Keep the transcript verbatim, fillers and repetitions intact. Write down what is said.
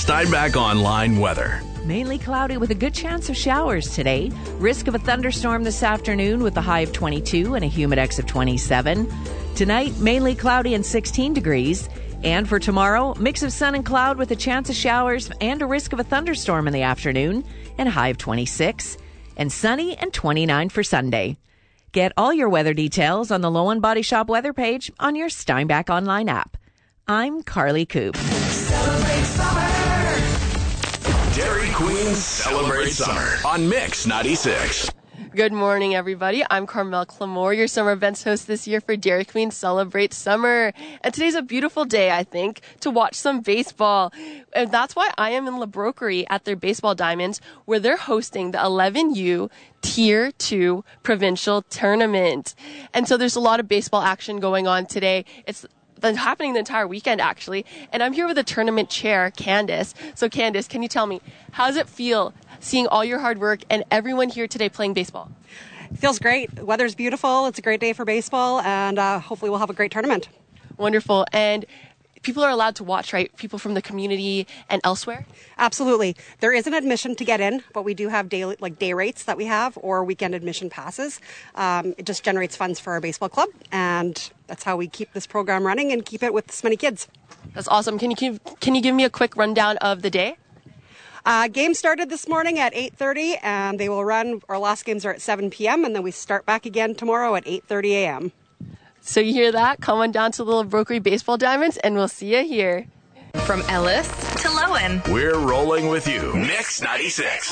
Steinbach Online weather. Mainly cloudy with a good chance of showers today. Risk of a thunderstorm this afternoon with a high of twenty-two and a humidex of twenty-seven. Tonight, mainly cloudy and sixteen degrees. And for tomorrow, mix of sun and cloud with a chance of showers and a risk of a thunderstorm in the afternoon and a high of twenty-six. And sunny and twenty-nine for Sunday. Get all your weather details on the Lowen Body Shop weather page on your Steinbach Online app. I'm Carly Coop. Celebrate summer. Dairy Queen Celebrate Summer on Mix ninety-six. Good morning, everybody. I'm Carmel Clamore, your summer events host this year for Dairy Queen Celebrate Summer. And today's a beautiful day, I think, to watch some baseball. And that's why I am in La Broquerie at their Baseball Diamonds, where they're hosting the eleven U Tier two Provincial Tournament. And so there's a lot of baseball action going on today. It's been happening the entire weekend, actually. And I'm here with the tournament chair, Candace. So, Candace, can you tell me, how does it feel seeing all your hard work and everyone here today playing baseball? It feels great. The weather's beautiful. It's a great day for baseball, and uh, hopefully we'll have a great tournament. Wonderful. And people are allowed to watch, right? People from the community and elsewhere? Absolutely. There is an admission to get in, but we do have daily, like day rates that we have, or weekend admission passes. Um, it just generates funds for our baseball club, and that's how we keep this program running and keep it with this many kids. That's awesome. Can you give, can you give me a quick rundown of the day? Uh, game started this morning at eight thirty, and they will run. Our last games are at seven p.m., and then we start back again tomorrow at eight thirty a.m. So you hear that? Come on down to the La Broquerie Baseball Diamonds, and we'll see you here. From Ellis to Lowen. We're rolling with you. Mix ninety-six.